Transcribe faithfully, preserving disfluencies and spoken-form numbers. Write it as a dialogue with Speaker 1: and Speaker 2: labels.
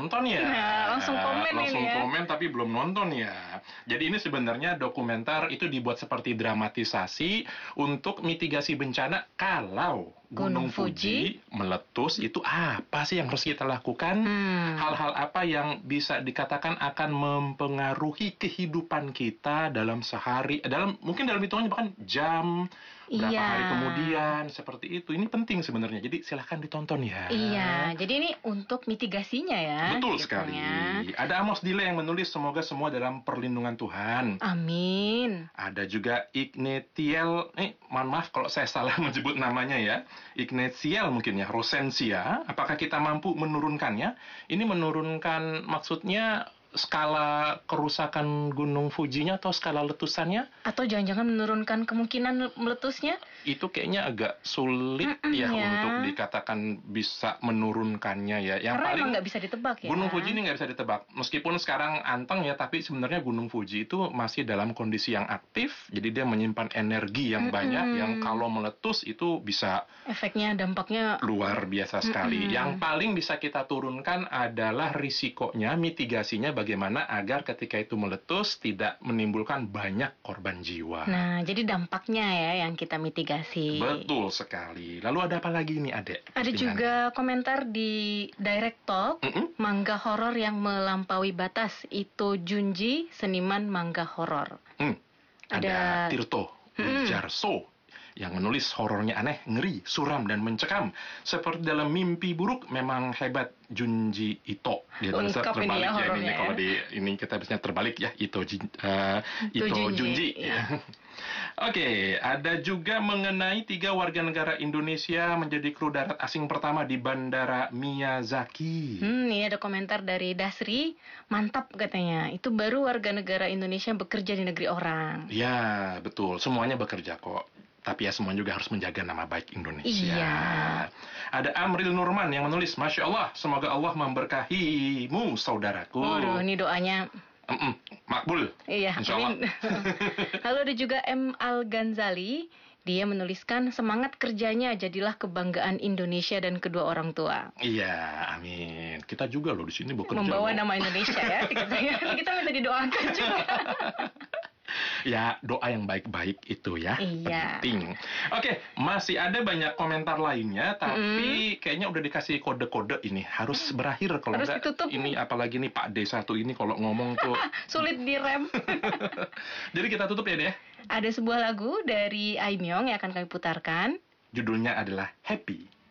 Speaker 1: nonton ya.
Speaker 2: Nah, langsung komen
Speaker 1: langsung
Speaker 2: ini ya.
Speaker 1: komen tapi belum nonton ya. Jadi ini sebenarnya dokumenter itu dibuat seperti dramatisasi untuk mitigasi bencana kalau Gunung,
Speaker 2: Gunung Fuji
Speaker 1: Fuji meletus. Itu apa sih yang harus kita lakukan?
Speaker 2: Hmm.
Speaker 1: Hal-hal apa yang bisa dikatakan akan mempengaruhi kehidupan kita dalam sehari, dalam mungkin dalam hitungan bahkan jam, berapa
Speaker 2: Iya.
Speaker 1: hari kemudian, seperti itu. Ini penting sebenarnya. Jadi silahkan ditonton ya.
Speaker 2: Iya, jadi ini untuk mitigasinya ya.
Speaker 1: Betul
Speaker 2: gitu
Speaker 1: sekali.
Speaker 2: ya.
Speaker 1: Ada Amos Dile yang menulis semoga semua dalam perlindungan Tuhan.
Speaker 2: Amin.
Speaker 1: Ada juga Ignatiel, eh mohon maaf kalau saya salah menyebut namanya ya. Ignatiel mungkin ya, Rosensia. Apakah kita mampu menurunkannya? Ini menurunkan maksudnya skala kerusakan Gunung Fujinya atau skala letusannya?
Speaker 2: Atau jangan-jangan menurunkan kemungkinan meletusnya?
Speaker 1: Itu kayaknya agak sulit
Speaker 2: Mm-mm,
Speaker 1: ya,
Speaker 2: ya
Speaker 1: untuk dikatakan bisa menurunkannya ya. Yang
Speaker 2: Karena
Speaker 1: paling
Speaker 2: emang nggak bisa ditebak ya.
Speaker 1: Gunung Fuji ini nggak bisa ditebak. Meskipun sekarang anteng ya, tapi sebenarnya Gunung Fuji itu masih dalam kondisi yang aktif. Jadi dia menyimpan energi yang
Speaker 2: Mm-mm.
Speaker 1: banyak, yang kalau meletus itu bisa
Speaker 2: Efeknya, dampaknya
Speaker 1: luar biasa sekali.
Speaker 2: Mm-mm.
Speaker 1: Yang paling bisa kita turunkan adalah risikonya, mitigasinya bagaimana agar ketika itu meletus tidak menimbulkan banyak korban jiwa.
Speaker 2: Nah, jadi dampaknya ya yang kita mitigasi.
Speaker 1: Betul sekali. Lalu ada apa lagi nih, Adek?
Speaker 2: Ada
Speaker 1: Postingan.
Speaker 2: juga komentar di Direct Talk,
Speaker 1: Mm-mm.
Speaker 2: manga horor yang melampaui batas. Itu Junji, seniman manga horor.
Speaker 1: Hmm. Ada,
Speaker 2: Ada-
Speaker 1: Tirto
Speaker 2: Mm-mm.
Speaker 1: Wijarso yang menulis horornya aneh, ngeri, suram, dan mencekam. Seperti dalam mimpi buruk. Memang hebat Junji Ito. Dia tulisnya
Speaker 2: Lengkap ini
Speaker 1: terbalik
Speaker 2: ya
Speaker 1: ya, ini
Speaker 2: horornya
Speaker 1: kalau
Speaker 2: ya.
Speaker 1: di ini kita biasanya terbalik ya, Ito Jin- eh,
Speaker 2: Ito
Speaker 1: Ito
Speaker 2: Junji,
Speaker 1: Junji.
Speaker 2: iya.
Speaker 1: Oke, ada juga mengenai tiga warga negara Indonesia menjadi kru darat asing pertama di Bandara Miyazaki.
Speaker 2: Hmm, ini ada komentar dari Dasri, mantap katanya. Itu baru warga negara Indonesia bekerja di negeri orang.
Speaker 1: Ya, betul. Semuanya bekerja kok. Tapi ya semua juga harus menjaga nama baik Indonesia.
Speaker 2: Iya.
Speaker 1: Ada Amril Nurman yang menulis, Masya Allah, semoga Allah memberkahimu, saudaraku.
Speaker 2: Waduh, ini doanya.
Speaker 1: Mm-mm, makbul.
Speaker 2: Iya,
Speaker 1: Insya Allah.
Speaker 2: amin. Lalu ada juga M. Al-Ghazali. Dia menuliskan, semangat kerjanya jadilah kebanggaan Indonesia dan kedua orang tua.
Speaker 1: Iya, amin. Kita juga loh di sini bekerja.
Speaker 2: Membawa
Speaker 1: loh.
Speaker 2: nama Indonesia ya. Katanya. Kita minta didoakan juga.
Speaker 1: Ya, doa yang baik-baik itu ya,
Speaker 2: Iya.
Speaker 1: penting. Oke, masih ada banyak komentar lainnya, tapi kayaknya udah dikasih kode-kode ini. Harus berakhir kalau
Speaker 2: Harus
Speaker 1: enggak.
Speaker 2: ditutup.
Speaker 1: Ini apalagi nih Pak D satu ini kalau ngomong tuh.
Speaker 2: Sulit direm.
Speaker 1: Jadi kita tutup ya deh.
Speaker 2: Ada sebuah lagu dari Aimyong yang akan kami putarkan.
Speaker 1: Judulnya adalah Happy.